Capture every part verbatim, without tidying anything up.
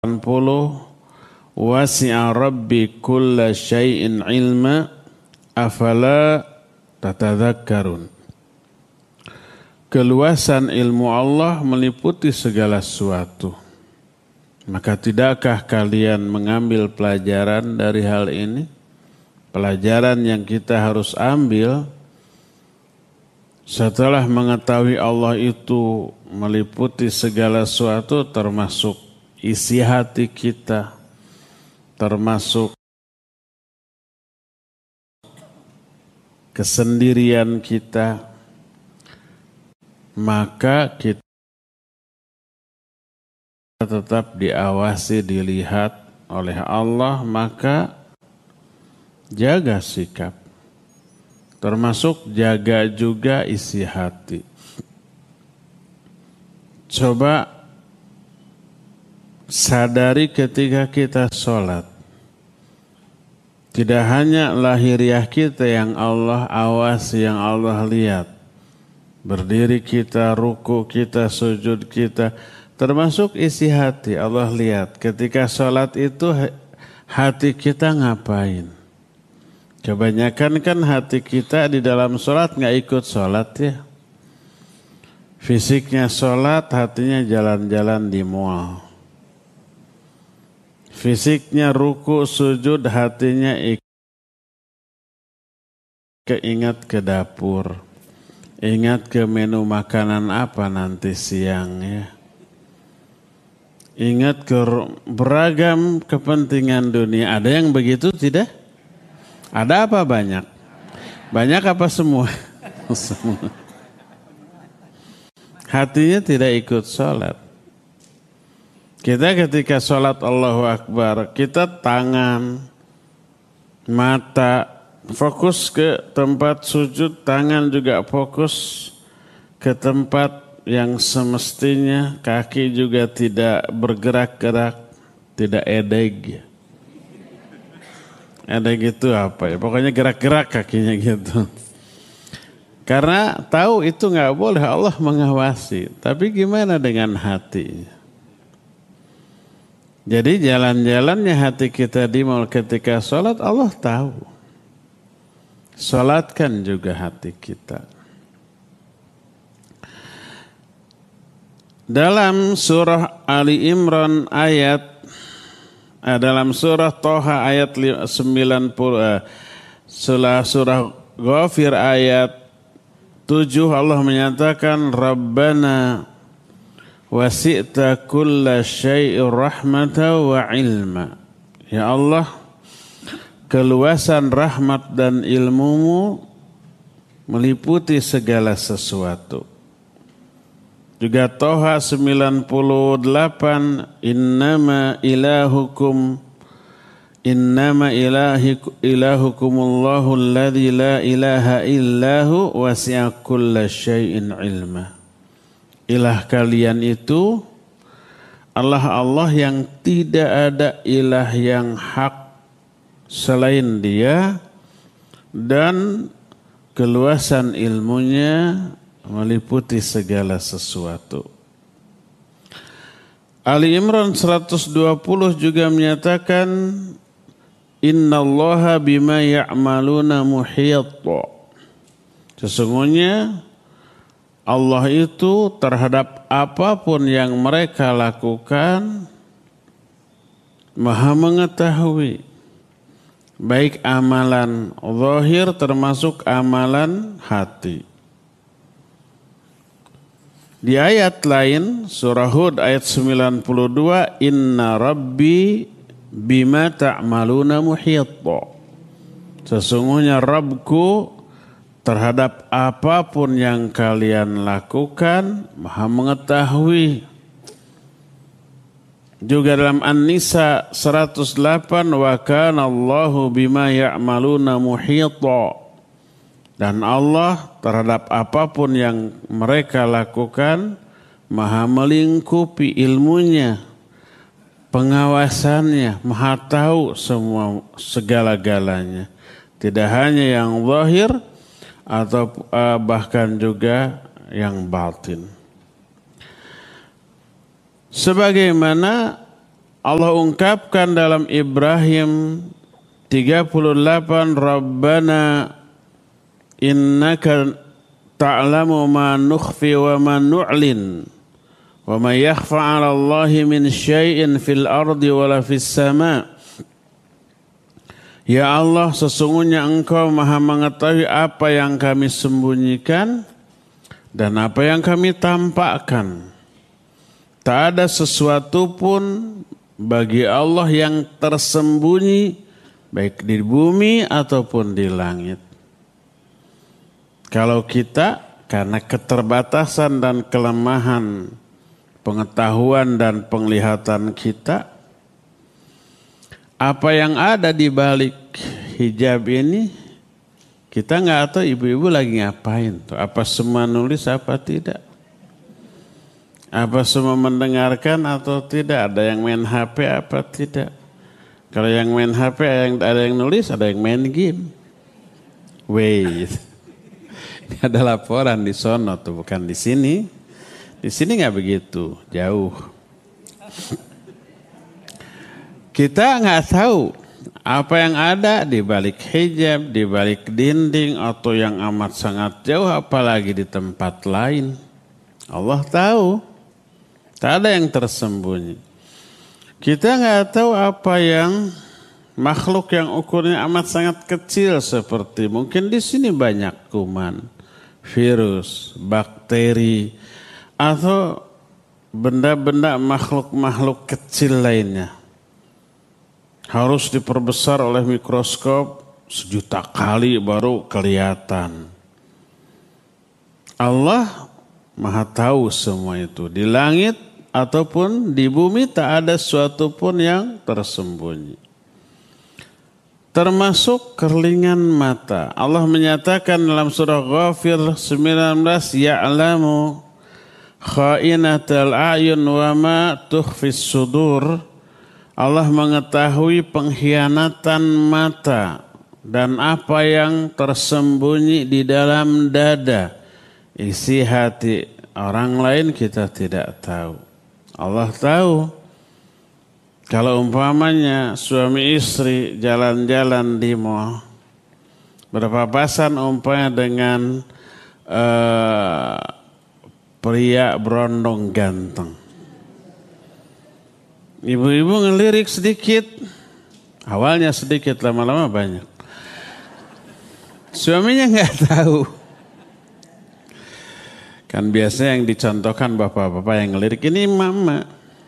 delapan puluh wasi'a rabbi kulla syai'in ilma afala tatadzakkarun. Keluasan ilmu Allah meliputi segala sesuatu. Maka tidakkah kalian mengambil pelajaran dari hal ini? Pelajaran yang kita harus ambil setelah mengetahui Allah itu meliputi segala sesuatu, termasuk isi hati kita, termasuk kesendirian kita, maka kita tetap diawasi, dilihat oleh Allah, maka jaga sikap, termasuk jaga juga isi hati. Coba sadari ketika kita sholat, tidak hanya lahiriah kita yang Allah awasi, yang Allah lihat, berdiri kita, ruku kita, sujud kita, termasuk isi hati Allah lihat. Ketika sholat itu hati kita ngapain? Kebanyakan kan hati kita di dalam sholat nggak ikut sholat ya. Fisiknya sholat, hatinya jalan-jalan di mall. Fisiknya ruku, sujud, hatinya keingat ke dapur. Ingat ke menu makanan apa nanti siang ya. Ingat ke beragam kepentingan dunia. Ada yang begitu tidak? Ada apa banyak? Banyak apa semua? Semua. Hatinya tidak ikut sholat. Kita ketika sholat Allahu Akbar, kita tangan, mata fokus ke tempat sujud, tangan juga fokus ke tempat yang semestinya, kaki juga tidak bergerak-gerak, tidak edeg. Edeg itu apa ya? Pokoknya gerak-gerak kakinya gitu. Karena tahu itu nggak boleh, Allah mengawasi. Tapi gimana dengan hatinya? Jadi jalan-jalannya hati kita di mal ketika sholat, Allah tahu. Sholatkan juga hati kita. Dalam surah Ali Imran ayat, eh, dalam surah Toha ayat sembilan puluh, eh, surah, surah Ghafir ayat tujuh, Allah menyatakan Rabbana wasi'ta kulla syai'ir rahmatan wa ilma. Ya Allah, keluasan rahmat dan ilmumu meliputi segala sesuatu. Juga Toha sembilan puluh delapan, innama ilahukum innama ilahikum ilahukumullahu alladzi la ilaha illahu wasi'a kulla syai'in ilma. Ilah kalian itu Allah Allah yang tidak ada ilah yang hak selain Dia, dan keluasan ilmunya meliputi segala sesuatu. Ali Imran seratus dua puluh juga menyatakan innallaha bima ya'maluna muhit. Sesungguhnya Allah itu terhadap apapun yang mereka lakukan Maha mengetahui, baik amalan zahir termasuk amalan hati. Di ayat lain surah Hud ayat sembilan puluh dua, inna rabbi bima ta'maluna muhit. Sesungguhnya Rabbku terhadap apapun yang kalian lakukan Maha mengetahui. Juga dalam An-Nisa seratus delapan, wa kana Allahu bima ya'maluna muhita. Dan Allah terhadap apapun yang mereka lakukan Maha melingkupi ilmunya, pengawasannya, Maha tahu semua segala-galanya. Tidak hanya yang zahir atau uh, bahkan juga yang batin. Sebagaimana Allah ungkapkan dalam Ibrahim tiga puluh delapan, Rabbana innaka ta'lamu ma nukhfi wa ma nu'lin wa ma yakhfa 'ala Allahi min syai'in fil ardi wala fis sama'. Ya Allah, sesungguhnya Engkau Maha mengetahui apa yang kami sembunyikan dan apa yang kami tampakkan. Tak ada sesuatu pun bagi Allah yang tersembunyi baik di bumi ataupun di langit. Kalau kita karena keterbatasan dan kelemahan pengetahuan dan penglihatan kita, apa yang ada di balik hijab ini kita nggak tahu ibu-ibu lagi ngapain tuh. Apa semua nulis apa tidak? Apa semua mendengarkan atau tidak? Ada yang main H P apa tidak? Kalau yang main H P ada yang nulis, ada yang main game. Wait. Ada laporan di sono tuh, bukan di sini. Di sini nggak begitu, jauh. Kita nggak tahu apa yang ada di balik hijab, di balik dinding, atau yang amat sangat jauh, apalagi di tempat lain. Allah tahu, tak ada yang tersembunyi. Kita nggak tahu apa yang makhluk yang ukurnya amat sangat kecil seperti mungkin di sini banyak kuman, virus, bakteri, atau benda-benda makhluk-makhluk kecil lainnya. Harus diperbesar oleh mikroskop sejuta kali baru kelihatan. Allah Maha tahu semua itu. Di langit ataupun di bumi tak ada sesuatu pun yang tersembunyi. Termasuk kerlingan mata. Allah menyatakan dalam surah Ghafir sembilan belas, Ya'lamu kha'inatal a'yun wa ma tukhfis sudur. Allah mengetahui pengkhianatan mata dan apa yang tersembunyi di dalam dada. Isi hati orang lain kita tidak tahu. Allah tahu. Kalau umpamanya suami istri jalan-jalan di mall, berpapasan umpamanya dengan uh, pria berondong ganteng. Ibu-ibu ngelirik sedikit, awalnya sedikit, lama-lama banyak. Suaminya nggak tahu. Kan biasanya yang dicontohkan bapak-bapak yang ngelirik ini mama.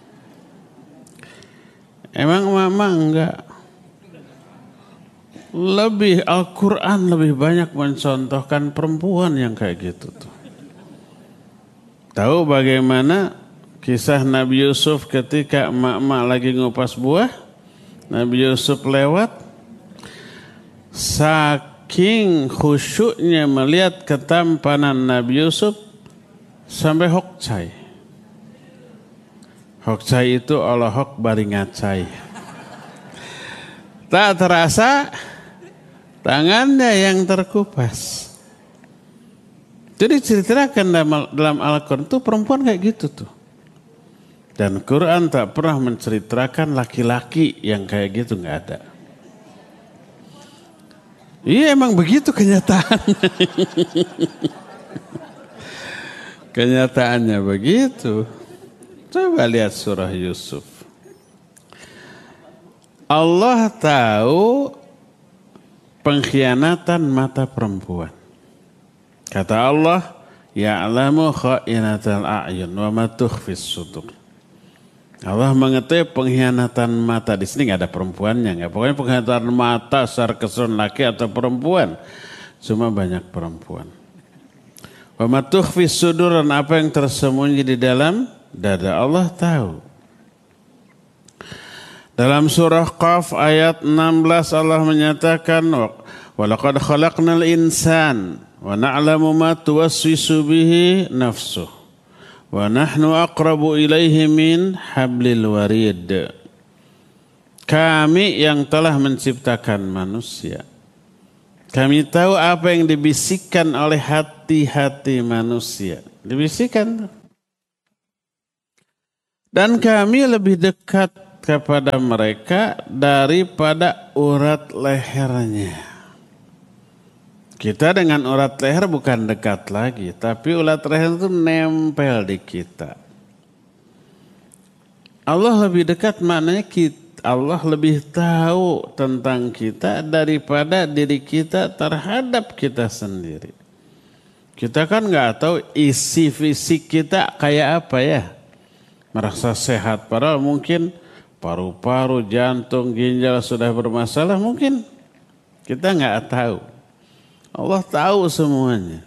Emang mama enggak? Lebih Al-Quran lebih banyak mencontohkan perempuan yang kayak gitu tuh. Tahu bagaimana kisah Nabi Yusuf ketika emak-emak lagi ngupas buah, Nabi Yusuf lewat, saking khusyuknya melihat ketampanan Nabi Yusuf sampai hokcai. Hokcai itu Allahok baringacai. Tak terasa tangannya yang terkupas. Jadi ceritakan dalam Al-Quran itu perempuan kayak gitu tuh. Dan Quran tak pernah menceritakan laki-laki yang kayak gitu, nggak ada. Iya emang begitu kenyataannya. Kenyataannya begitu. Coba lihat surah Yusuf. Allah tahu pengkhianatan mata perempuan. Kata Allah, Ya'lamu kha'inatal a'yun wa ma tukhfis sudur. Allah mengetahui pengkhianatan mata. Di sini nggak ada perempuannya, nggak. Pokoknya pengkhianatan mata secara keseluruhan laki atau perempuan, cuma banyak perempuan. Wa ma tukhfis sudur, dan apa yang tersembunyi di dalam dada Allah tahu. Dalam surah Qaf ayat enam belas Allah menyatakan, wa laqad khalaqnal insan wa na'lamu ma tuwaswisu bihi nafsuh. Wa nahnu aqrabu ilaihi min hablil warid. Kami yang telah menciptakan manusia, kami tahu apa yang dibisikkan oleh hati-hati manusia. Dibisikkan. Dan kami lebih dekat kepada mereka daripada urat lehernya. Kita dengan urat leher bukan dekat lagi, tapi urat leher itu nempel di kita. Allah lebih dekat, maknanya kita, Allah lebih tahu tentang kita daripada diri kita terhadap kita sendiri. Kita kan nggak tahu isi fisik kita kayak apa ya. Merasa sehat, padahal mungkin paru-paru, jantung, ginjal sudah bermasalah, mungkin kita nggak tahu. Allah tahu semuanya.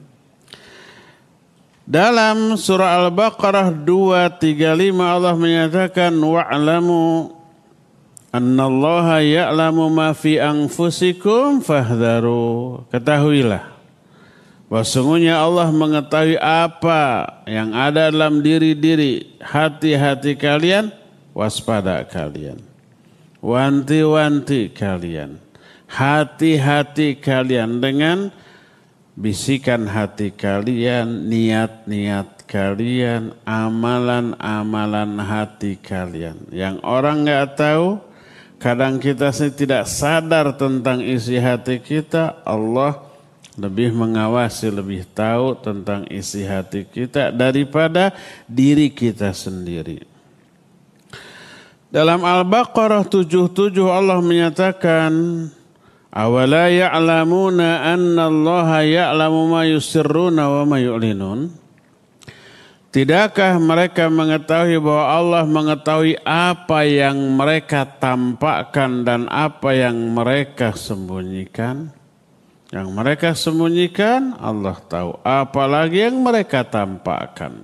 Dalam surah Al-Baqarah dua tiga lima Allah menyatakan wa'lamu annallaha ya'lamu ma fi anfusikum fahdharu. Ketahuilah bahwa sungguhnya Allah mengetahui apa yang ada dalam diri-diri hati-hati kalian, waspada kalian. Wanti-wanti kalian. Hati-hati kalian dengan bisikan hati kalian, niat-niat kalian, amalan-amalan hati kalian. Yang orang nggak tahu, kadang kita sendiri tidak sadar tentang isi hati kita. Allah lebih mengawasi, lebih tahu tentang isi hati kita daripada diri kita sendiri. Dalam Al-Baqarah tujuh tujuh Allah menyatakan, awala ya'lamuna anna Allaha ya'lamu ma yusirruna wa ma yu'linun. Tidakkah mereka mengetahui bahwa Allah mengetahui apa yang mereka tampakkan dan apa yang mereka sembunyikan? Yang mereka sembunyikan Allah tahu, apalagi yang mereka tampakkan.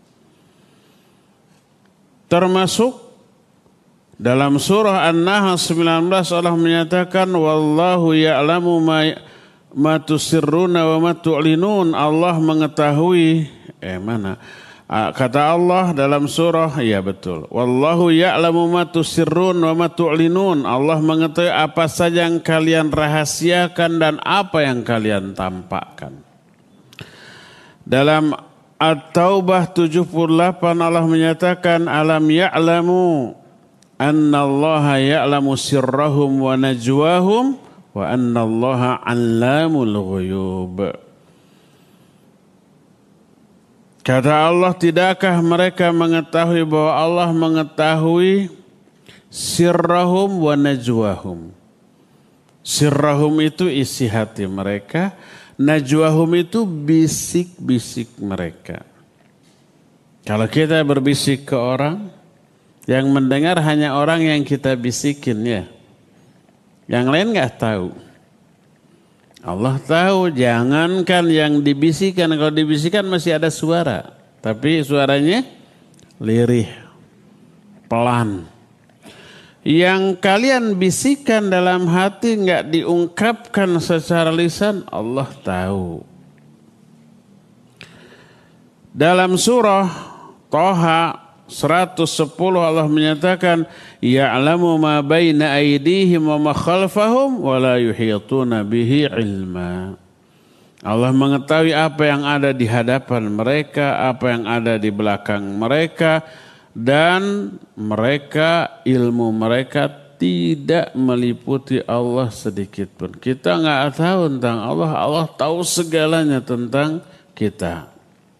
Termasuk dalam surah An-Nahl sembilan belas Allah menyatakan wallahu ya'lamu ma, ma tusirruna wa ma tu'linun. Allah mengetahui eh mana? Kata Allah dalam surah, ya betul. Wallahu ya'lamu ma tusirrun wa ma tu'linun. Allah mengetahui apa saja yang kalian rahasiakan dan apa yang kalian tampakkan. Dalam At-Taubah tujuh puluh delapan Allah menyatakan alam ya'lamu anna Allaha ya'lamu sirrahum wa najwahum wa anna Allaha 'allamul ghuyub. Kata Allah, tidakkah mereka mengetahui bahwa Allah mengetahui sirrahum wa najwahum. Sirrahum itu isi hati mereka, najwahum itu bisik-bisik mereka. Kalau kita berbisik ke orang, yang mendengar hanya orang yang kita bisikin ya. Yang lain nggak tahu. Allah tahu, jangankan yang dibisikkan, kalau dibisikkan masih ada suara. Tapi suaranya lirih, pelan. Yang kalian bisikan dalam hati nggak diungkapkan secara lisan, Allah tahu. Dalam surah Thaha seratus sepuluh Allah menyatakan ya'lamu ma baina aydihim wa ma khalfahum wa la yuhituna bihi ilma. Allah mengetahui apa yang ada di hadapan mereka, apa yang ada di belakang mereka, dan mereka, ilmu mereka tidak meliputi Allah sedikit pun. Kita nggak tahu tentang Allah, Allah tahu segalanya tentang kita.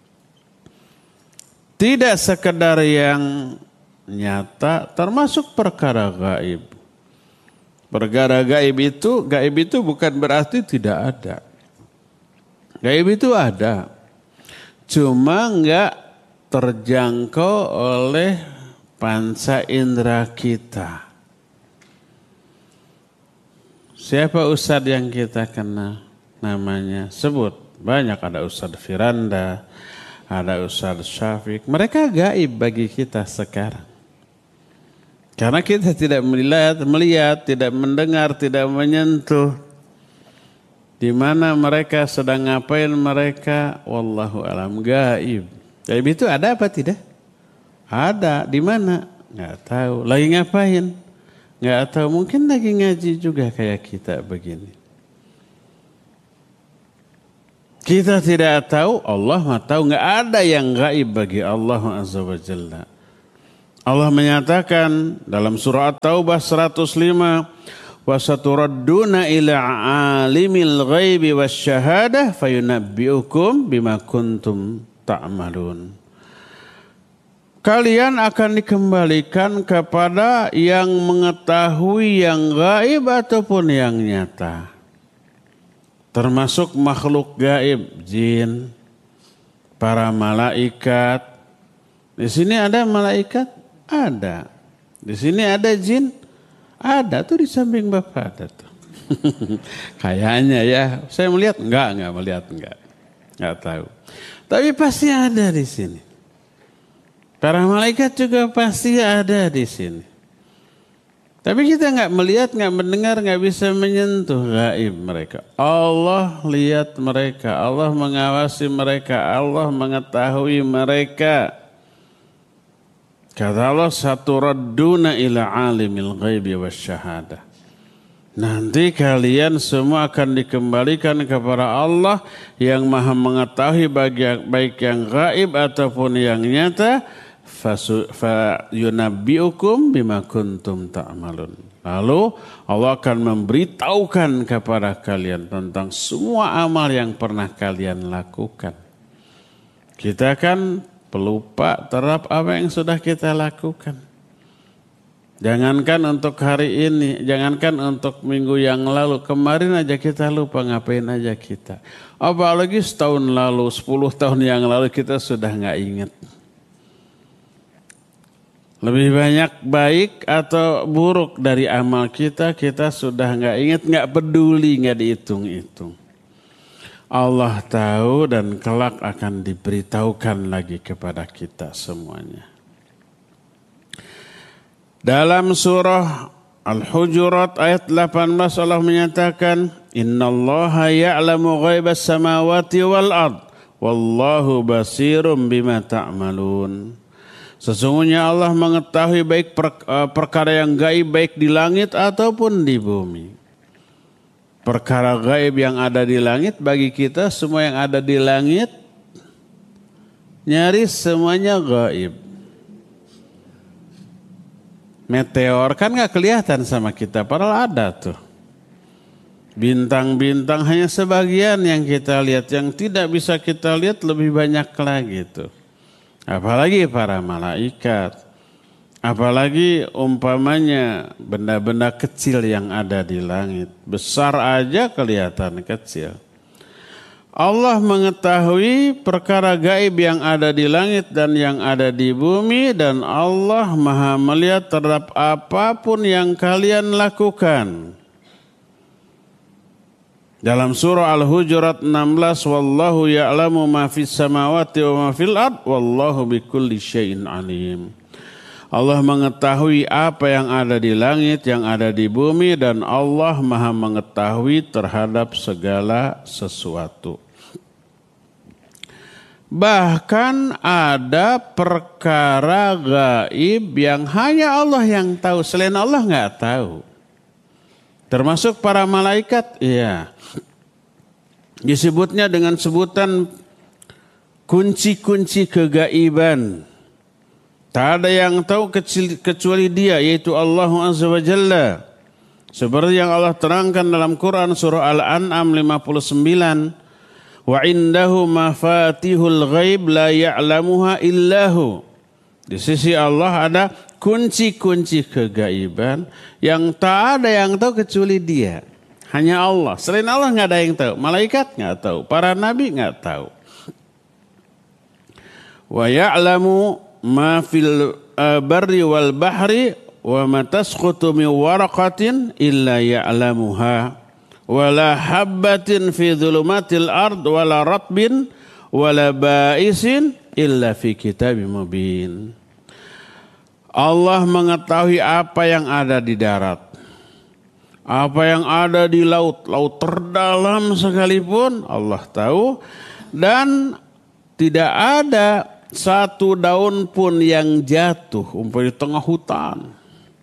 Tidak sekedar yang nyata, termasuk perkara gaib. Perkara gaib itu, gaib itu bukan berarti tidak ada. Gaib itu ada, cuma enggak terjangkau oleh panca indera kita. Siapa ustadz yang kita kenal namanya? Sebut, banyak, ada Ustadz Firanda, ada Ustadz Syafiq. Mereka gaib bagi kita sekarang. Karena kita tidak melihat, melihat, tidak mendengar, tidak menyentuh. Di mana mereka sedang ngapain mereka? Wallahu alam, gaib. Gaib itu ada apa tidak? Ada. Di mana? Nggak tahu. Lagi ngapain? Nggak tahu. Mungkin lagi ngaji juga kayak kita begini. Kita tidak tahu, Allah mah tahu. Nggak ada yang gaib bagi Allah Azza wa Jalla. Allah menyatakan dalam surah At-Taubah seratus lima, wa saturadduna ila alimil ghaibi wasyahadah fayunabbiukum bima kuntum ta'malun. Kalian akan dikembalikan kepada yang mengetahui yang gaib ataupun yang nyata. Termasuk makhluk gaib, jin, para malaikat. Di sini ada malaikat? Ada. Di sini ada jin? Ada tuh di samping Bapak ada tuh. Kayaknya ya, saya melihat enggak, enggak melihat enggak. Enggak tahu. Tapi pasti ada di sini. Para malaikat juga pasti ada di sini. Tapi kita enggak melihat, enggak mendengar, enggak bisa menyentuh gaib mereka. Allah lihat mereka, Allah mengawasi mereka, Allah mengetahui mereka. Kata Allah, saturadduna ila alimil ghaibi wasyahadah. Nanti kalian semua akan dikembalikan kepada Allah yang maha mengetahui baik yang gaib ataupun yang nyata. Fayunabbiukum bima kuntum ta'malun. Lalu Allah akan memberitahukan kepada kalian tentang semua amal yang pernah kalian lakukan. Kita kan pelupa terhadap apa yang sudah kita lakukan. Jangankan untuk hari ini, jangankan untuk minggu yang lalu, kemarin aja kita lupa ngapain aja kita. Apalagi setahun lalu, sepuluh tahun yang lalu kita sudah nggak ingat. Lebih banyak baik atau buruk dari amal kita, kita sudah nggak ingat, nggak peduli, nggak dihitung-hitung. Allah tahu dan kelak akan diberitahukan lagi kepada kita semuanya. Dalam surah Al-Hujurat ayat delapan belas Allah menyatakan, Innallaha ya'lamu ghaibas samawati wal ard, wallahu basirum bima ta'malun. Sesungguhnya Allah mengetahui baik perkara yang gaib baik di langit ataupun di bumi. Perkara gaib yang ada di langit bagi kita, semua yang ada di langit nyaris semuanya gaib. Meteor kan gak kelihatan sama kita, padahal ada tuh. Bintang-bintang hanya sebagian yang kita lihat, yang tidak bisa kita lihat lebih banyak lagi tuh. Apalagi para malaikat. Apalagi umpamanya benda-benda kecil yang ada di langit. Besar aja kelihatan kecil. Allah mengetahui perkara gaib yang ada di langit dan yang ada di bumi. Dan Allah maha melihat terhadap apapun yang kalian lakukan. Dalam surah Al-Hujurat enam belas. Wallahu ya'lamu ma fis samawati wa ma fil ard. Wallahu bikulli syai'in alim. Allah mengetahui apa yang ada di langit, yang ada di bumi, dan Allah maha mengetahui terhadap segala sesuatu. Bahkan ada perkara gaib yang hanya Allah yang tahu, selain Allah nggak tahu. Termasuk para malaikat, iya. Disebutnya dengan sebutan kunci-kunci kegaiban. Tak ada yang tahu kecuali Dia, yaitu Allah Azza wa Jalla. Seperti yang Allah terangkan dalam Quran surah Al-An'am lima puluh sembilan. Wa indahu mafatihul ghaib la ya'lamuha illahu. Di sisi Allah ada kunci-kunci kegaiban yang tak ada yang tahu kecuali Dia. Hanya Allah. Selain Allah nggak ada yang tahu. Malaikat nggak tahu. Para nabi nggak tahu. Wa ya'lamu ma fil barri wal bahri wa ma tasqutu min waraqatin illa ya'lamuha wa la habbatin fi dhulumatil ard wa la ratbin wa la ba'isin illa fi kitabim mubin. Allah mengetahui apa yang ada di darat, apa yang ada di laut, laut terdalam sekalipun Allah tahu, dan tidak ada satu daun pun yang jatuh umpamanya di tengah hutan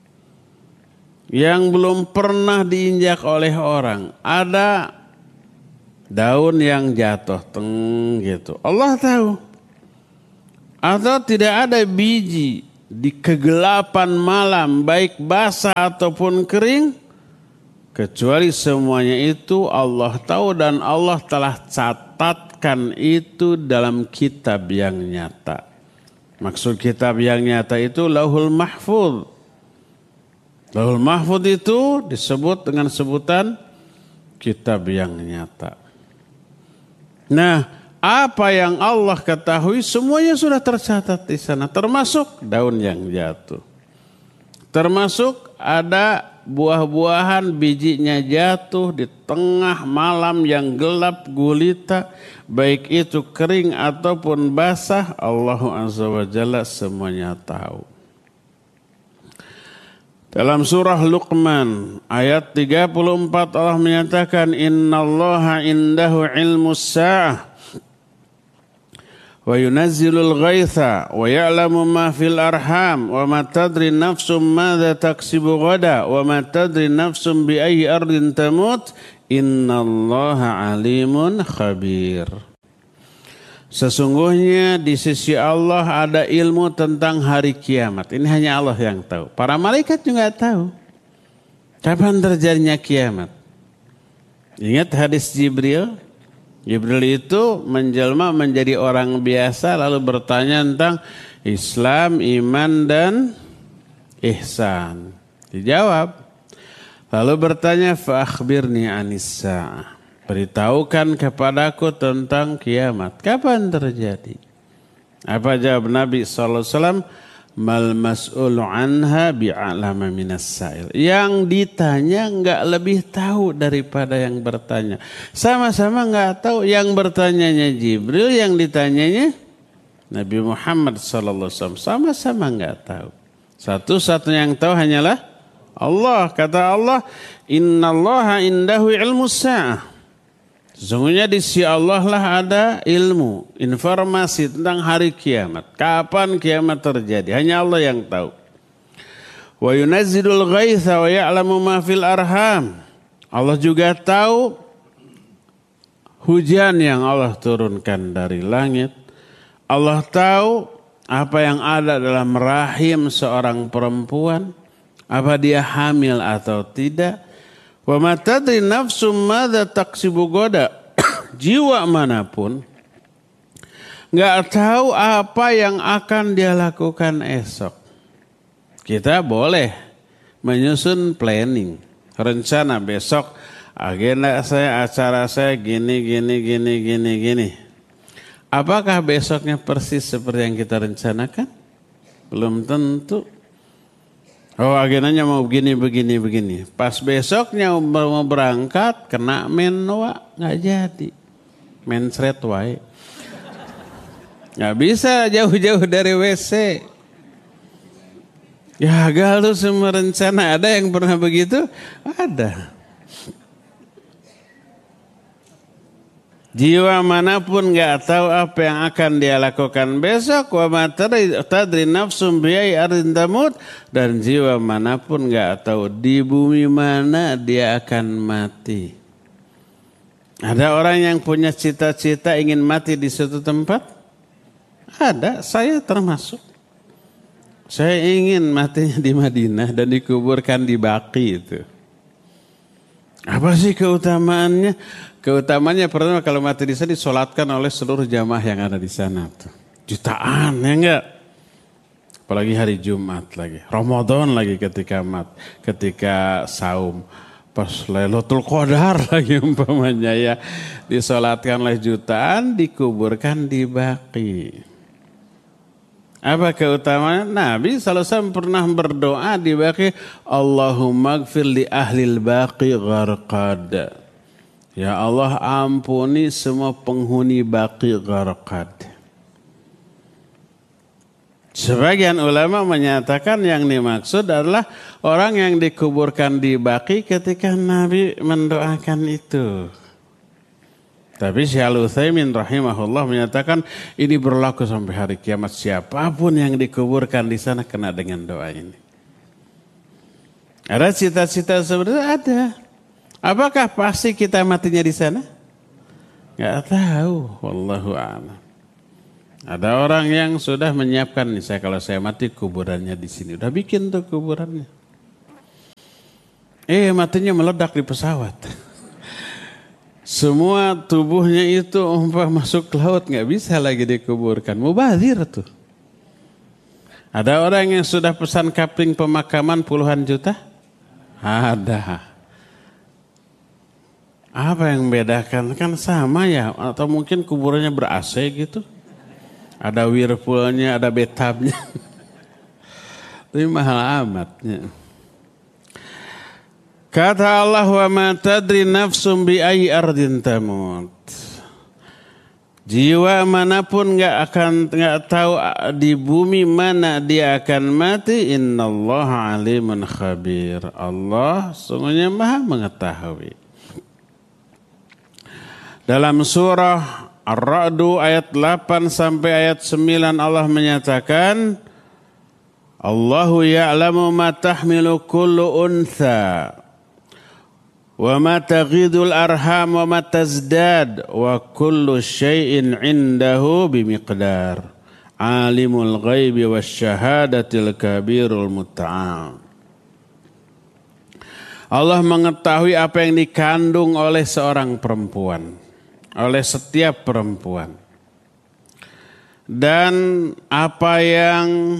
yang belum pernah diinjak oleh orang. Ada daun yang jatuh teng gitu, Allah tahu. Atau tidak ada biji di kegelapan malam, baik basah ataupun kering, kecuali semuanya itu Allah tahu dan Allah telah catatkan itu dalam kitab yang nyata. Maksud kitab yang nyata itu Lauhul Mahfuz. Lauhul Mahfuz itu disebut dengan sebutan kitab yang nyata. Nah, apa yang Allah ketahui semuanya sudah tercatat di sana, termasuk daun yang jatuh. Termasuk ada buah-buahan bijinya jatuh di tengah malam yang gelap gulita, baik itu kering ataupun basah, Allah Azza wa Jalla semuanya tahu. Dalam surah Luqman ayat tiga puluh empat Allah menyatakan innallaha indahu ilmus sa'ah wa yunazzilul ghaitha wa ya'lamu ma fil arham wa ma tadri nafsum madza taksibu ghada wa ma tadri nafsum bi ayyi ardin tamut innallaha alimun khabir. Sesungguhnya di sisi Allah ada ilmu tentang hari kiamat. Ini hanya Allah yang tahu. Para malaikat juga tahu kapan terjadinya kiamat. Ingat hadis Jibril? Jibril itu menjelma menjadi orang biasa lalu bertanya tentang Islam, iman dan ihsan. Dijawab. Lalu bertanya fa akhbirni anis sa'ah. Beritahukan kepadaku tentang kiamat. Kapan terjadi? Apa jawab Nabi sallallahu alaihi wasallam? Mal mas'ulu anha bi'alama minas sa'il. Yang ditanya enggak lebih tahu daripada yang bertanya. Sama-sama enggak tahu. Yang bertanyanya Jibril, yang ditanyanya Nabi Muhammad sallallahu alaihi wasallam. Sama-sama enggak tahu. Satu-satunya yang tahu hanyalah Allah. Kata Allah, innallaha indahu ilmus sa'ah. Sesungguhnya di sisi Allah lah ada ilmu, informasi tentang hari kiamat. Kapan kiamat terjadi? Hanya Allah yang tahu. Wa yunazzilul ghaitha wa ya'lamu ma fil arham. Allah juga tahu hujan yang Allah turunkan dari langit. Allah tahu apa yang ada dalam rahim seorang perempuan. Apa dia hamil atau tidak. Wa ma tadri nafsum madza taksibu goda. Jiwa manapun enggak tahu apa yang akan dia lakukan esok. Kita boleh menyusun planning, rencana besok agenda saya, acara saya gini gini gini gini gini. Apakah besoknya persis seperti yang kita rencanakan? Belum tentu. Oh agendanya mau begini, begini, begini. Pas besoknya mau berangkat, kena menwa, nggak jadi. Mensret wae. Nggak bisa jauh-jauh dari W C. Gagal tuh semua rencana. Ada yang pernah begitu? Ada. Jiwa manapun nggak tahu apa yang akan dia lakukan besok. Wa ma tadri nafsum bi ayyi ardin tamut. Dan jiwa manapun nggak tahu di bumi mana dia akan mati. Ada orang yang punya cita-cita ingin mati di suatu tempat? Ada, saya termasuk. Saya ingin matinya di Madinah dan dikuburkan di Baqi itu. Apa sih keutamaannya? Keutamaannya pertama kalau mati di sana disolatkan oleh seluruh jamaah yang ada di sana tuh. Jutaan ya enggak? Apalagi hari Jumat lagi. Ramadan lagi ketika mat, ketika saum. Pas Lailatul Qadar lagi umpamanya ya. Disolatkan oleh jutaan, dikuburkan di Baqi. Apa keutamaan? Nabi sallallahu alaihi wasallam pernah berdoa di Baqi, Allahumma gfir li ahlil Baqi gharqad. Ya Allah ampuni semua penghuni Baqi Gharqad. Sebagian ulama menyatakan yang dimaksud adalah orang yang dikuburkan di Baqi ketika Nabi mendoakan itu. Tapi Syekh Al-Utsaimin rahimahullah menyatakan ini berlaku sampai hari kiamat. Siapapun yang dikuburkan di sana kena dengan doa ini. Ada cita-cita seperti itu? Ada. Apakah pasti kita matinya di sana? Enggak tahu, wallahu a'lam. Ada orang yang sudah menyiapkan nih, saya kalau saya mati kuburannya di sini. Udah bikin tuh kuburannya. Eh matinya meledak di pesawat. Semua tubuhnya itu umpah masuk laut, nggak bisa lagi dikuburkan. Mubazir tuh. Ada orang yang sudah pesan kapling pemakaman puluhan juta? Ada. Apa yang membedakan? Kan sama ya, atau mungkin kuburannya ber-A C gitu. Ada whirlpoolnya, ada bathtubnya. Tapi mahal amatnya. Kata Allah, wa ma tadri nafsum bi ayyi ardin tamut. Jiwa manapun nggak akan nggak tahu di bumi mana dia akan mati. Innallaha alimun khabir. Allah sungguhnya maha mengetahui. Dalam surah Ar-Ra'du ayat delapan sampai ayat sembilan Allah menyatakan, Allahu ya'lamu ma tahmilu kullu untha wa ma taghidul arham wa ma tazdad wa kullu syai'in indahu bimiqdar alimul ghaibi wasyahadatil kabirul muta'al. Allah mengetahui apa yang dikandung oleh seorang perempuan, oleh setiap perempuan, dan apa yang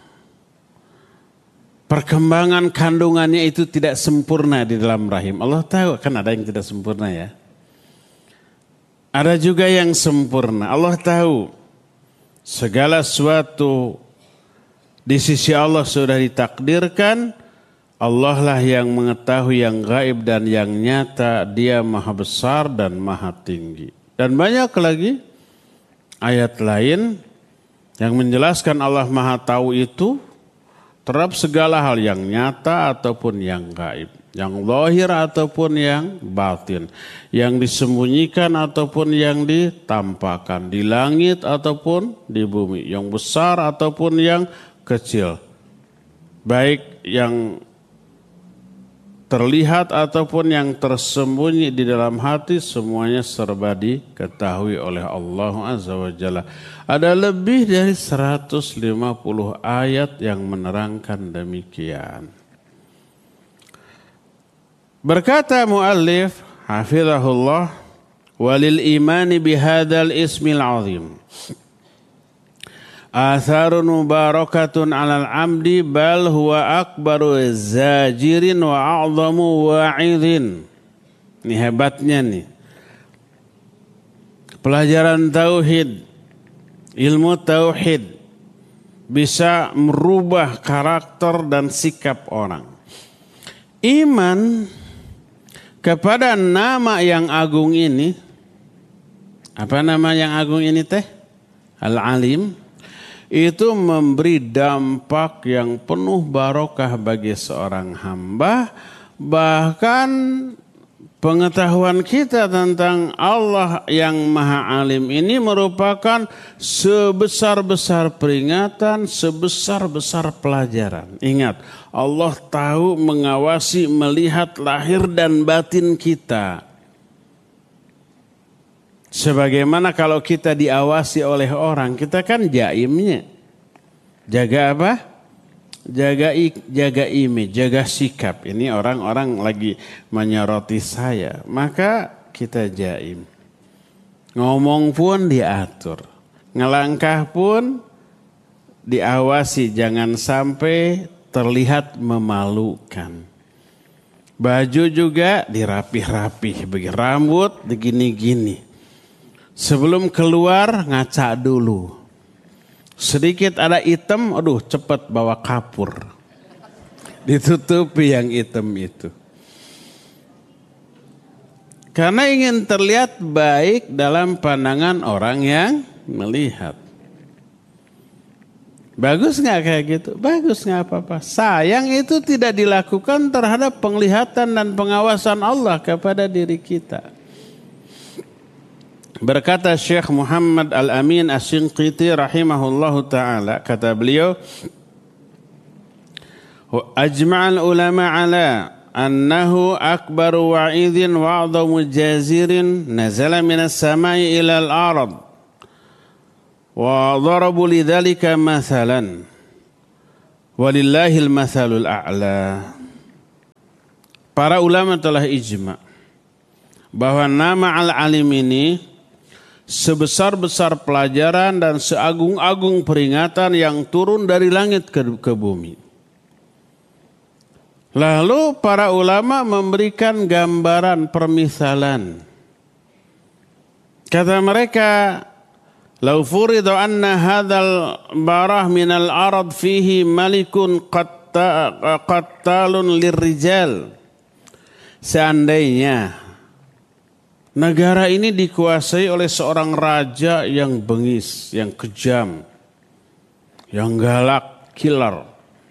perkembangan kandungannya itu tidak sempurna di dalam rahim. Allah tahu, kan ada yang tidak sempurna ya. Ada juga yang sempurna. Allah tahu segala sesuatu di sisi Allah sudah ditakdirkan. Allah lah yang mengetahui yang gaib dan yang nyata. Dia maha besar dan maha tinggi. Dan banyak lagi ayat lain yang menjelaskan Allah maha tahu itu terhadap segala hal yang nyata ataupun yang gaib, yang zahir ataupun yang batin, yang disembunyikan ataupun yang ditampakkan, di langit ataupun di bumi, yang besar ataupun yang kecil, baik yang terlihat ataupun yang tersembunyi di dalam hati, semuanya serba diketahui oleh Allah Azza wa Jalla. Ada lebih dari seratus lima puluh ayat yang menerangkan demikian. Berkata muallif hafizahullah, walil imani bihadzal ismil azim atharun mubarakatun alal amdi bal huwa akbaru zajirin wa a'zamu wa'idhin. Ini hebatnya nih. Pelajaran tauhid, ilmu tauhid bisa merubah karakter dan sikap orang. Iman kepada nama yang agung ini, apa nama yang agung ini teh? Al-Alim. Itu memberi dampak yang penuh barokah bagi seorang hamba. Bahkan pengetahuan kita tentang Allah yang Maha Alim ini merupakan sebesar-besar peringatan, sebesar-besar pelajaran. Ingat, Allah tahu, mengawasi, melihat lahir dan batin kita. Sebagaimana kalau kita diawasi oleh orang, kita kan jaimnya. Jaga apa? Jaga jaga image, jaga sikap. Ini orang-orang lagi menyoroti saya, maka kita jaim. Ngomong pun diatur. Ngelangkah pun diawasi, jangan sampai terlihat memalukan. Baju juga dirapih-rapih, bagi rambut begini-gini. Sebelum keluar ngaca dulu. Sedikit ada hitam, aduh cepat bawa kapur. Ditutupi yang hitam itu. Karena ingin terlihat baik dalam pandangan orang yang melihat. Bagus gak kayak gitu? Bagus gak apa-apa. Sayang itu tidak dilakukan terhadap penglihatan dan pengawasan Allah kepada diri kita. Berkata Syekh Muhammad Al-Amin Asy-Shinqiti rahimahullahu ta'ala, kata beliau, ajma'al ulama ala annahu akbaru wa'idhin wa'adhamu jazirin nazala minas samai ilal arad Wa dharabu lidzalika mathalan. Walillahil mathalul a'la. Para ulama telah ijma bahwa nama al-alim ini sebesar-besar pelajaran dan seagung-agung peringatan yang turun dari langit ke, ke bumi. Lalu para ulama memberikan gambaran permisalan. Kata mereka, "Lau furidu anna hadzal barah minal arad fihi malikun qattalun lirrijal." Seandainya negara ini dikuasai oleh seorang raja yang bengis, yang kejam, yang galak, killer,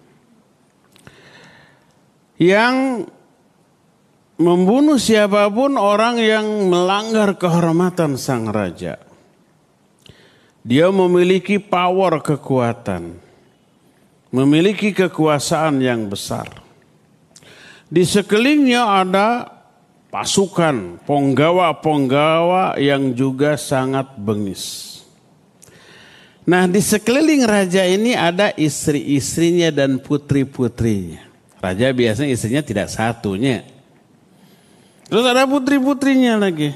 yang membunuh siapapun orang yang melanggar kehormatan sang raja. Dia memiliki power, kekuatan, memiliki kekuasaan yang besar. Di sekelilingnya ada pasukan, penggawa-penggawa yang juga sangat bengis. Nah, di sekeliling raja ini ada istri-istrinya dan putri-putrinya. Raja biasanya istrinya tidak satunya. Terus ada putri-putrinya lagi.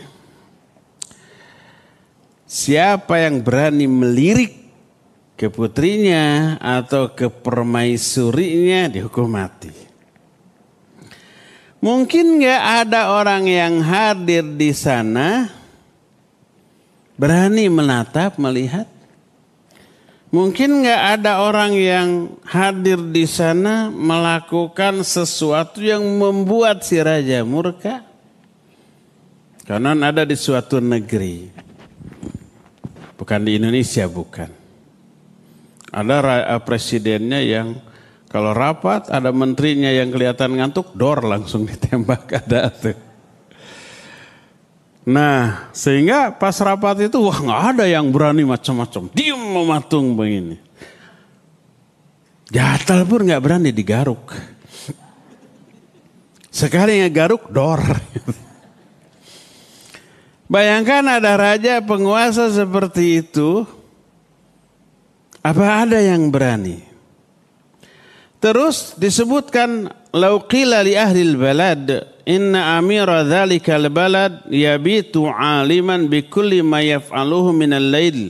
Siapa yang berani melirik ke putrinya atau ke permaisurinya dihukum mati. Mungkin nggak ada orang yang hadir di sana berani menatap, melihat. Mungkin nggak ada orang yang hadir di sana melakukan sesuatu yang membuat si raja murka. Karena ada di suatu negeri, bukan di Indonesia, bukan. Ada presidennya yang kalau rapat ada menterinya yang kelihatan ngantuk, dor langsung ditembak, ada tuh. Nah, sehingga pas rapat itu wah nggak ada yang berani macam-macam, diem mematung begini. Gatal pun nggak berani digaruk. Sekali ngegaruk dor. Bayangkan ada raja penguasa seperti itu, apa ada yang berani? Terus disebutkan lau qila li ahli al-balad inna amira dzalikal balad yabitu aliman bi kulli ma yaf'aluhu min al-lail.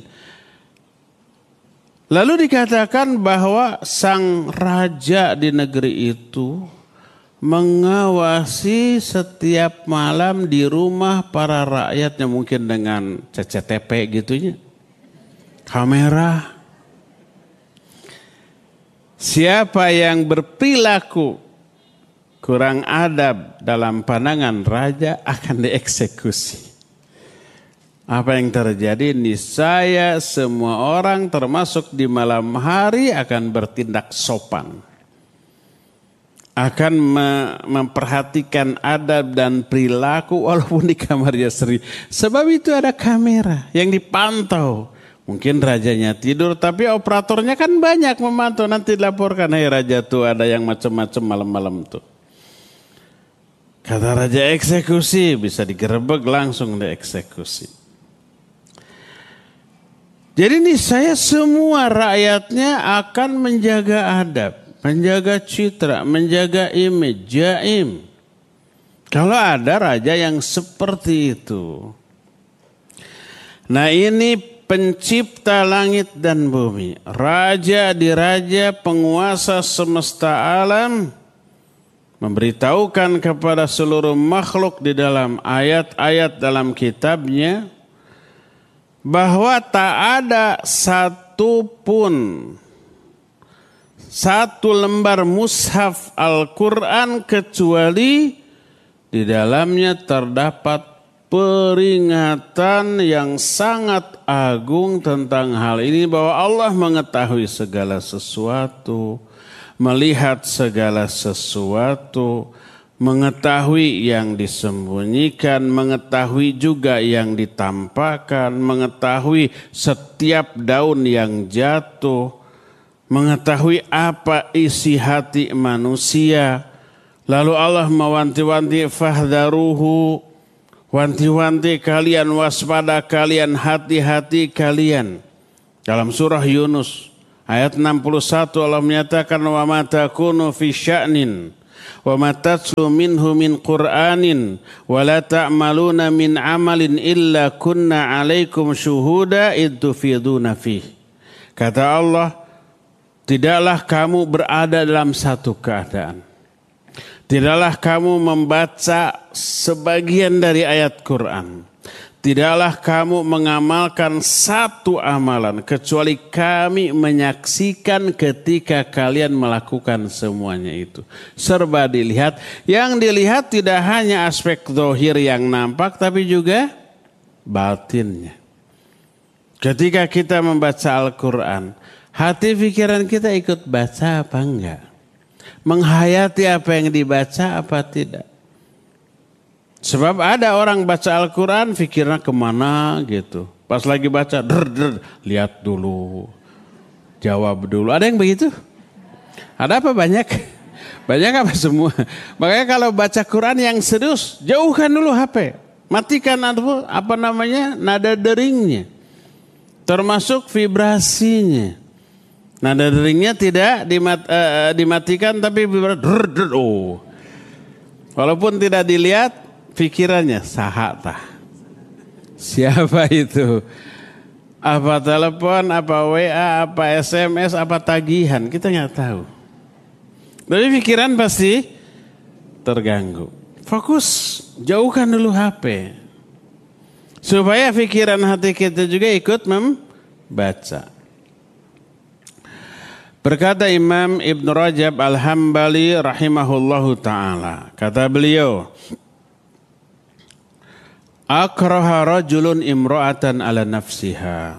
Lalu dikatakan bahwa sang raja di negeri itu mengawasi setiap malam di rumah para rakyatnya, mungkin dengan C C T P gitunya, kamera. Siapa yang berperilaku kurang adab dalam pandangan raja akan dieksekusi. Apa yang terjadi? Niscaya semua orang termasuk di malam hari akan bertindak sopan. Akan memperhatikan adab dan perilaku walaupun di kamarnya sendiri. Sebab itu ada kamera yang dipantau. Mungkin rajanya tidur tapi operatornya kan banyak memantau. Nanti dilaporkan, hai raja tuh ada yang macam-macam malam-malam tuh. Kata raja eksekusi, bisa digerebek langsung dieksekusi. Jadi ini saya semua rakyatnya akan menjaga adab, menjaga citra, menjaga image, jaim. Kalau ada raja yang seperti itu. Nah ini pencipta langit dan bumi, raja di raja, penguasa semesta alam, memberitahukan kepada seluruh makhluk di dalam ayat-ayat dalam kitabnya bahwa tak ada satu pun satu lembar mushaf Al-Quran kecuali di dalamnya terdapat peringatan yang sangat agung tentang hal ini, bahwa Allah mengetahui segala sesuatu, melihat segala sesuatu, mengetahui yang disembunyikan, mengetahui juga yang ditampakkan, mengetahui setiap daun yang jatuh, mengetahui apa isi hati manusia. Lalu Allah mewanti-wanti, fahdharuhu, wanti-wanti kalian, waspada kalian, hati-hati kalian. Dalam surah Yunus ayat enam puluh satu Allah menyatakan wa ma takunu fi sya'nin wa ma tatlu minhu min qur'anin wa la ta'maluna min amalin illa kunna 'alaikum syuhuda id tufiduna fihi. Kata Allah, tidaklah kamu berada dalam satu keadaan. Tidaklah kamu membaca sebagian dari ayat Quran. Tidaklah kamu mengamalkan satu amalan kecuali kami menyaksikan ketika kalian melakukan semuanya itu. Serba dilihat. Yang dilihat tidak hanya aspek zahir yang nampak tapi juga batinnya. Ketika kita membaca Al-Quran, hati pikiran kita ikut baca apa enggak? Menghayati apa yang dibaca apa tidak? Sebab ada orang baca Al-Quran pikirnya kemana gitu. Pas lagi baca, der, der, lihat dulu, jawab dulu. Ada yang begitu? Ada apa banyak? Banyak apa semua? Makanya kalau baca Quran yang serius, jauhkan dulu H P. Matikan apa, apa namanya nada deringnya. Termasuk vibrasinya. Nada deringnya tidak dimat, uh, dimatikan tapi vibrasi. Der, der, oh. Walaupun tidak dilihat, pikirannya sahata. Siapa itu? Apa telepon, apa W A, apa S M S, apa tagihan? Kita nggak tahu. Tapi pikiran pasti terganggu. Fokus, jauhkan dulu H P. Supaya pikiran hati kita juga ikut membaca. Berkata Imam Ibn Rajab Al-Hambali rahimahullahu ta'ala. Kata beliau, akraha rajulun imra'atan ala nafsiha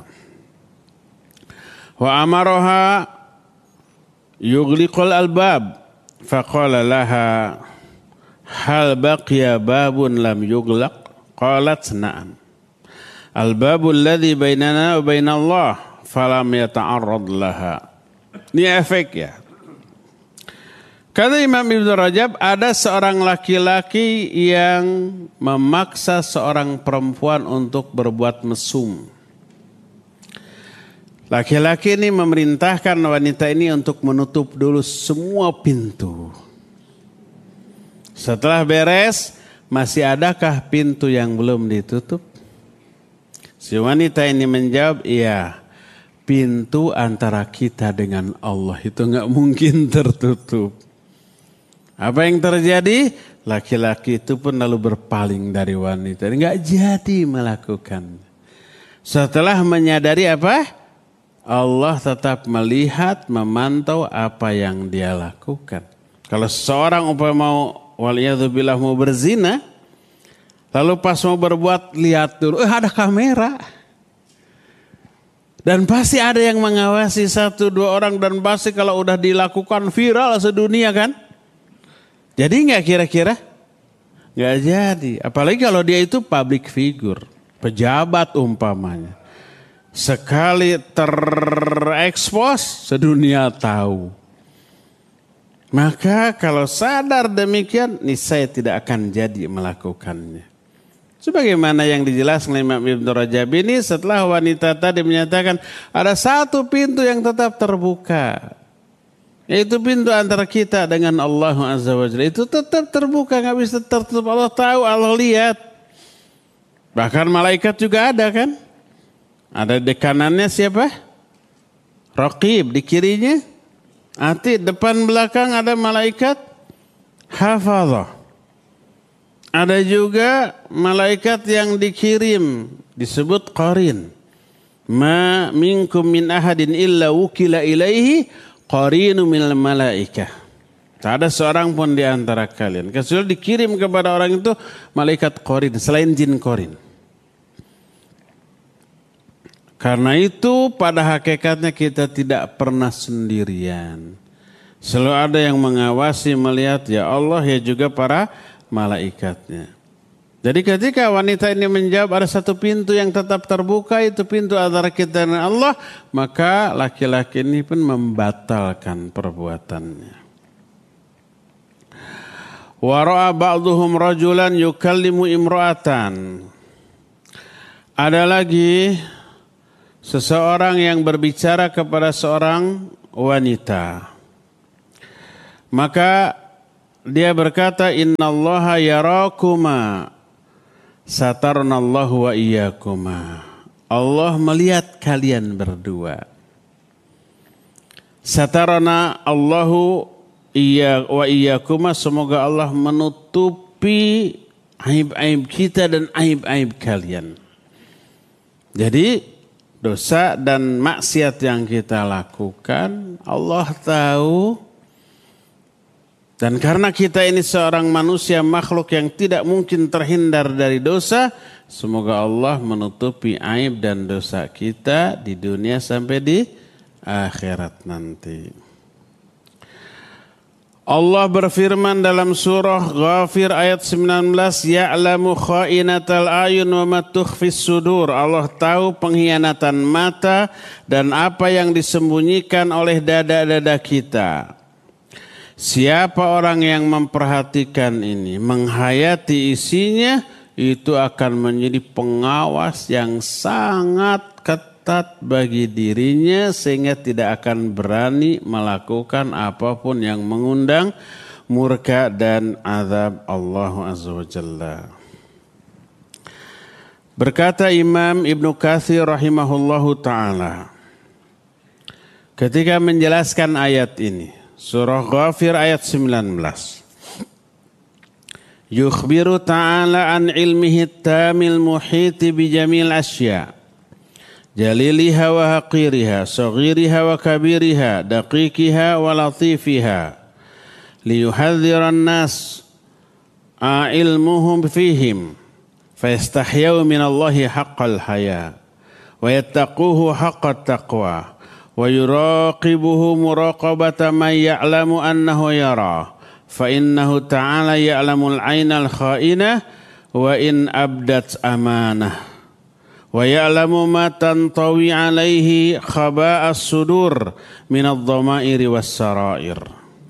wa amaraha yughliqul albab faqala laha hal baqiya babun lam yughlaq qalat na'am albabul ladzi bainana wa bainallah falam yata'arrad laha. Ini efek ya. Kata Imam Ibn Rajab, ada seorang laki-laki yang memaksa seorang perempuan untuk berbuat mesum. Laki-laki ini memerintahkan wanita ini untuk menutup dulu semua pintu. Setelah beres, masih adakah pintu yang belum ditutup? Si wanita ini menjawab, iya. Pintu antara kita dengan Allah itu nggak mungkin tertutup. Apa yang terjadi? Laki-laki itu pun lalu berpaling dari wanita. Nggak jadi melakukan. Setelah menyadari apa? Allah tetap melihat, memantau apa yang dia lakukan. Kalau seorang umpama mau waliyadzubillah mau berzina, lalu pas mau berbuat lihat dulu, eh ada kamera. Dan pasti ada yang mengawasi satu dua orang dan pasti kalau udah dilakukan viral sedunia kan? Jadi nggak kira-kira? Nggak jadi. Apalagi kalau dia itu public figure, pejabat umpamanya. Sekali terekspos, sedunia tahu. Maka kalau sadar demikian, niscaya tidak akan jadi melakukannya. Sebagaimana yang dijelaskan oleh Imam Ibn Rajab ini, setelah wanita tadi menyatakan ada satu pintu yang tetap terbuka. Yaitu pintu antara kita dengan Allah Azza wa Jalla. Itu tetap terbuka, nggak bisa tertutup. Allah tahu, Allah lihat. Bahkan malaikat juga ada kan? Ada di kanannya siapa? Raqib, di kirinya Atid, depan belakang ada malaikat hafazah. Ada juga malaikat yang dikirim disebut qarin. Ma minkum min ahadin illa wukila ilaihi qarinu minal malaikah. Tak ada seorang pun di antara kalian kecuali dikirim kepada orang itu malaikat qarin selain jin qarin. Karena itu pada hakikatnya kita tidak pernah sendirian. Selalu ada yang mengawasi, melihat, ya Allah, ya juga para malaikatnya. Jadi ketika wanita ini menjawab ada satu pintu yang tetap terbuka, itu pintu antara kita dan Allah, maka laki-laki ini pun membatalkan perbuatannya. Wa ra'a ba'dhum rajulan yukallimu imra'atan. Ada lagi seseorang yang berbicara kepada seorang wanita. Maka dia berkata, innallaha yarakuma satarnallahu wa iyyakuma. Allah melihat kalian berdua. Satarana Allahu iya wa iyyakuma, semoga Allah menutupi aib-aib kita dan aib-aib kalian. Jadi dosa dan maksiat yang kita lakukan Allah tahu. Dan karena kita ini seorang manusia makhluk yang tidak mungkin terhindar dari dosa, semoga Allah menutupi aib dan dosa kita di dunia sampai di akhirat nanti. Allah berfirman dalam surah Ghafir ayat sembilan belas, ya'lamu kha'inatal ayun wa ma tukhfis sudur. Allah tahu pengkhianatan mata dan apa yang disembunyikan oleh dada-dada kita. Siapa orang yang memperhatikan ini, menghayati isinya, itu akan menjadi pengawas yang sangat ketat bagi dirinya sehingga tidak akan berani melakukan apapun yang mengundang murka dan azab Allah Azza wa Jalla. Berkata Imam Ibnu Katsir rahimahullahu ta'ala ketika menjelaskan ayat ini, surah Ghafir ayat sembilan belas. Yukhbiru ta'ala an ilmihi tamil muhiti bi jamil asya. Jaliliha wa haqiriha, saghiriha wa kabiriha, daqiqiha wa latifiha. Liyuhadziran nas a ilmuhum fihim. Fayastahyau minallahi haqqal haya. Wa yattaquhu haqqat taqwa. Wa yuraqibuhu muraqabata man ya'lamu annahu yara fa innahu ta'ala ya'lamul 'ainal kha'inah wa in abdat amanah wa ya'lamu ma tantawi 'alaihi khaba'as sudur minadh dhamairi was sarair.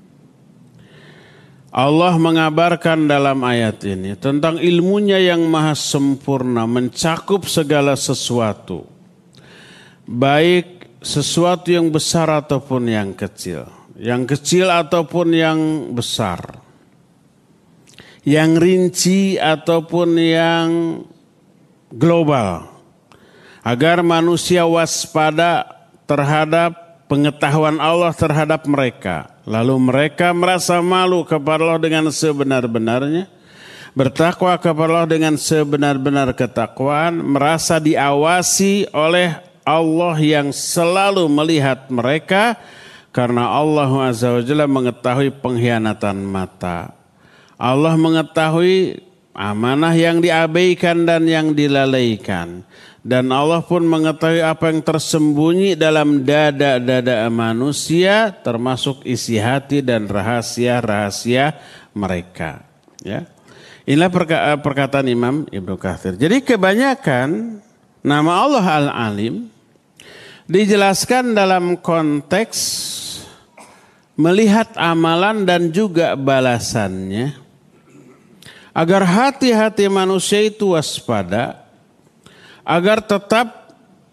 Allah mengabarkan dalam ayat ini tentang ilmunya yang maha sempurna, mencakup segala sesuatu, baik sesuatu yang besar ataupun yang kecil, yang kecil ataupun yang besar, yang rinci ataupun yang global, agar manusia waspada terhadap pengetahuan Allah terhadap mereka, lalu mereka merasa malu kepada Allah dengan sebenar-benarnya, bertakwa kepada Allah dengan sebenar-benar ketakwaan, merasa diawasi oleh Allah yang selalu melihat mereka, karena Allah Azza wa Jalla mengetahui pengkhianatan mata. Allah mengetahui amanah yang diabaikan dan yang dilalaikan. Dan Allah pun mengetahui apa yang tersembunyi dalam dada-dada manusia, termasuk isi hati dan rahasia-rahasia mereka. Ya. Inilah perkataan Imam Ibnu Katsir. Jadi kebanyakan nama Allah Al-Alim dijelaskan dalam konteks melihat amalan dan juga balasannya, agar hati-hati manusia itu waspada, agar tetap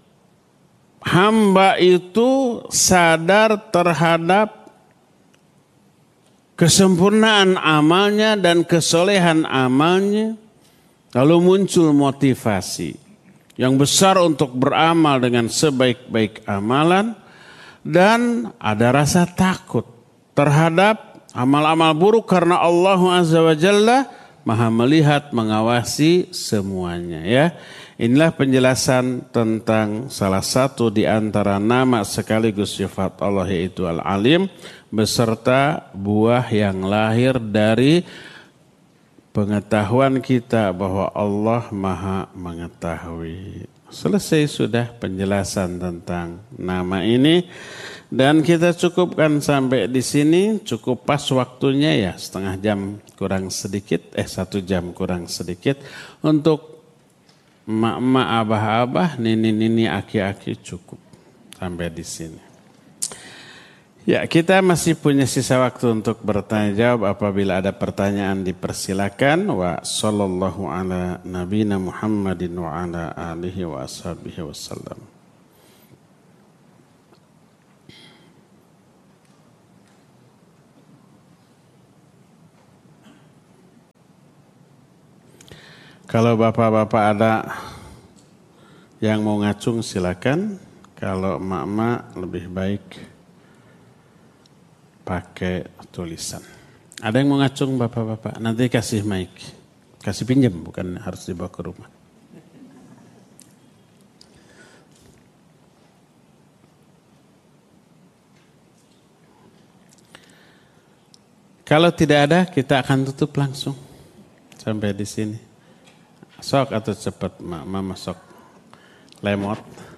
hamba itu sadar terhadap kesempurnaan amalnya dan kesolehan amalnya, lalu muncul motivasi yang besar untuk beramal dengan sebaik-baik amalan, dan ada rasa takut terhadap amal-amal buruk karena Allah Azza wa Jalla Maha melihat, mengawasi semuanya. Ya, inilah penjelasan tentang salah satu di antara nama sekaligus sifat Allah, yaitu Al-Alim, beserta buah yang lahir dari pengetahuan kita bahwa Allah Maha mengetahui. Selesai sudah penjelasan tentang nama ini, dan kita cukupkan sampai di sini. Cukup pas waktunya ya, setengah jam kurang sedikit, eh satu jam kurang sedikit untuk emak-emak, abah-abah, nini-nini, aki-aki, cukup sampai di sini. Ya, kita masih punya sisa waktu untuk bertanya jawab. Apabila ada pertanyaan dipersilakan. Wa sallallahu ala nabiyina Muhammadin wa ala alihi wa ashabihi wasallam. Kalau bapak-bapak ada yang mau ngacung silakan. Kalau emak-emak lebih baik pakai tulisan. Ada yang mau ngacung bapak-bapak? Nanti kasih mic. Kasih pinjam, bukan harus dibawa ke rumah. Kalau tidak ada, kita akan tutup langsung. Sampai di sini. Sok atau cepat, mama sok lemot.